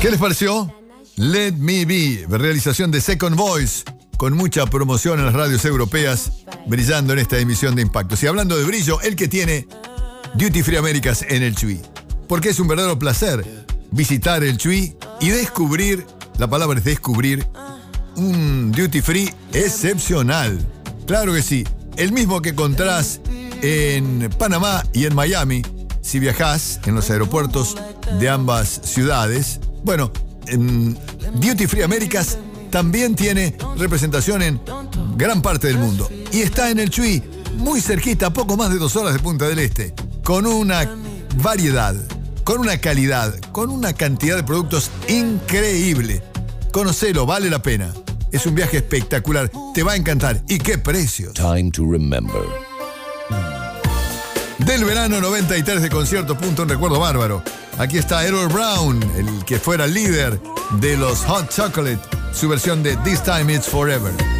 ¿Qué les pareció? Let Me Be, realización de Second Voice, con mucha promoción en las radios europeas, brillando en esta emisión de Impactos. Y hablando de brillo, el que tiene Duty Free Américas en el Chuy. Porque es un verdadero placer visitar el Chuy y descubrir, la palabra es descubrir, un Duty Free excepcional. Claro que sí, el mismo que encontrás en Panamá y en Miami, si viajás en los aeropuertos de ambas ciudades. Bueno, Duty Free Américas también tiene representación en gran parte del mundo. Y está en el Chuy, muy cerquita, a poco más de 2 horas de Punta del Este, con una variedad, con una calidad, con una cantidad de productos increíble. Conocelo, vale la pena. Es un viaje espectacular, te va a encantar. ¿Y qué precios? Time to remember. Del verano 93 de Concierto Punto, un recuerdo bárbaro. Aquí está Errol Brown, el que fuera líder de los Hot Chocolate, su versión de This Time It's Forever.